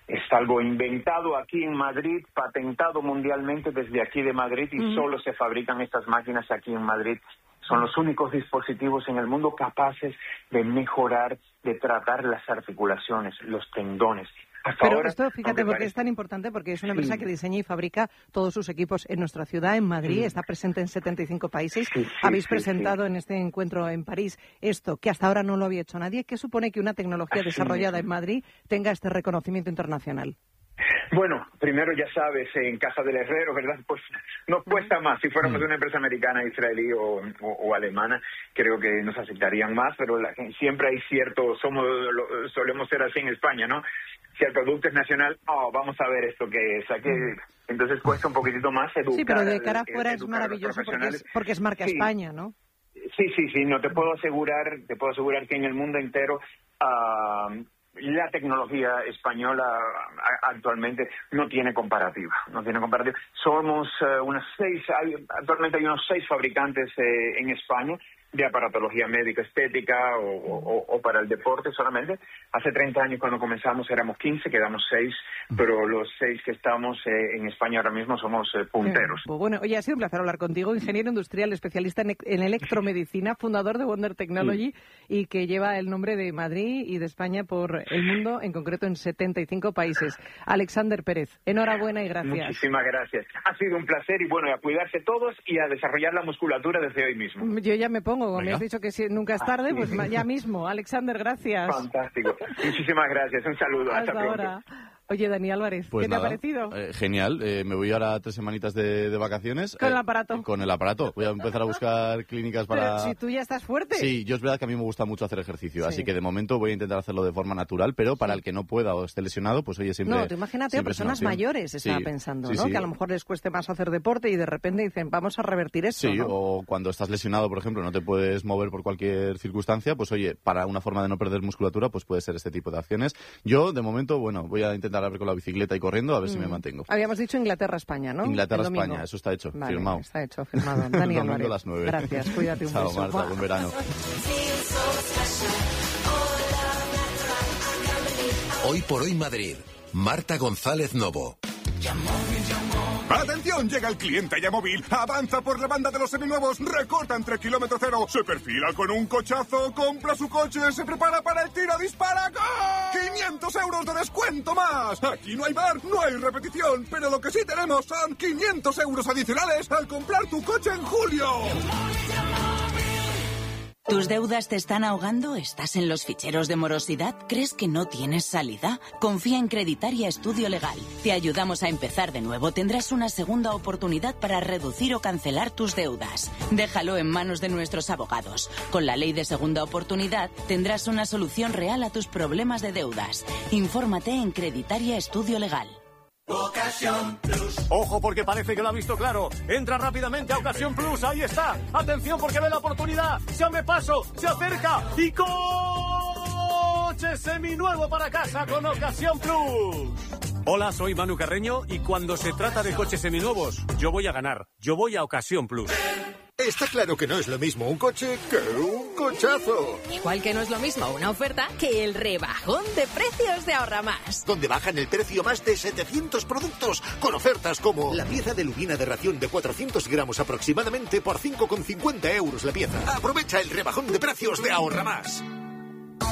Es algo inventado aquí en Madrid, patentado mundialmente desde aquí de Madrid y solo se fabrican estas máquinas aquí en Madrid. Son los únicos dispositivos en el mundo capaces de mejorar, de tratar las articulaciones, los tendones. Pero ahora, esto, fíjate, porque es tan importante, porque es una empresa que diseña y fabrica todos sus equipos en nuestra ciudad, en Madrid, está presente en 75 países. Habéis presentado en este encuentro en París esto, que hasta ahora no lo había hecho nadie. ¿Qué supone que una tecnología desarrollada en Madrid tenga este reconocimiento internacional? Bueno, primero ya sabes, en casa del herrero, ¿verdad? Pues nos cuesta más. Si fuéramos una empresa americana, israelí o alemana, creo que nos aceptarían más, pero siempre hay solemos ser así en España, ¿no? Si el producto es nacional, vamos a ver esto que es. Entonces cuesta un poquitito más educar. Sí, pero de cara afuera es maravilloso porque es marca España, ¿no? Sí, no te puedo asegurar que en el mundo entero la tecnología española actualmente no tiene comparativa. Somos actualmente hay unos 6 fabricantes en España de aparatología médica, estética o para el deporte solamente. Hace 30 años cuando comenzamos éramos 15, quedamos 6, pero los 6 que estamos en España ahora mismo somos punteros. Pues bueno, oye, ha sido un placer hablar contigo, ingeniero industrial, especialista en electromedicina, fundador de Wonder Technology y que lleva el nombre de Madrid y de España por el mundo, en concreto en 75 países. Alexander Pérez, enhorabuena y gracias. Muchísimas gracias. Ha sido un placer y bueno, a cuidarse todos y a desarrollar la musculatura desde hoy mismo. Yo ya me pongo. Como me has dicho que nunca es tarde, pues ya mismo. Alexander, gracias. Fantástico. Muchísimas gracias. Un saludo. Hasta pronto. Ahora. Oye, Dani Álvarez, pues ¿qué te ha parecido? Genial. Me voy ahora 3 semanitas de vacaciones. ¿Con el aparato? Con el aparato. Voy a empezar a buscar clínicas para... Pero si tú ya estás fuerte. Sí, yo es verdad que a mí me gusta mucho hacer ejercicio, así que de momento voy a intentar hacerlo de forma natural, pero para el que no pueda o esté lesionado, pues oye, siempre... No, tú imagínate a personas mayores, estaba pensando, ¿no? Que a lo mejor les cueste más hacer deporte y de repente dicen, vamos a revertir esto, Sí, ¿no? o cuando estás lesionado, por ejemplo, no te puedes mover por cualquier circunstancia, pues oye, para una forma de no perder musculatura, pues puede ser este tipo de acciones. Yo, de momento, bueno, voy a intentar ver con la bicicleta y corriendo, a ver si me mantengo. Habíamos dicho Inglaterra-España, ¿no? Inglaterra-España, eso está hecho, firmado. Está hecho, firmado. Dani Álvarez. A las 9. Gracias, cuídate un beso. Chao, Marta, buen verano. Hoy por hoy Madrid. Marta González Novo. ¡Atención! Llega el cliente Yamóvil. Avanza por la banda de los seminuevos. Recorta entre kilómetro cero. Se perfila con un cochazo. Compra su coche. Se prepara para el tiro. ¡Dispara! ¡Gol! 500 euros de descuento más. Aquí no hay bar, no hay repetición. Pero lo que sí tenemos son 500 euros adicionales al comprar tu coche en julio. ¿Tus deudas te están ahogando? ¿Estás en los ficheros de morosidad? ¿Crees que no tienes salida? Confía en Creditaria Estudio Legal. Te ayudamos a empezar de nuevo. Tendrás una segunda oportunidad para reducir o cancelar tus deudas. Déjalo en manos de nuestros abogados. Con la ley de segunda oportunidad tendrás una solución real a tus problemas de deudas. Infórmate en Creditaria Estudio Legal. Ocasión Plus. Ojo porque parece que lo ha visto claro. Entra rápidamente a Ocasión Plus. Ahí está. Atención porque ve la oportunidad. Se abre paso. Se acerca. Y coche seminuevo para casa con Ocasión Plus. Hola, soy Manu Carreño y cuando se trata de coches seminuevos, yo voy a ganar. Yo voy a Ocasión Plus. Está claro que no es lo mismo un coche que un cochazo. Igual que no es lo mismo una oferta que el rebajón de precios de Ahorra Más. Donde bajan el precio más de 700 productos con ofertas como la pieza de lubina de ración de 400 gramos aproximadamente por 5,50 euros la pieza. Aprovecha el rebajón de precios de Ahorra Más.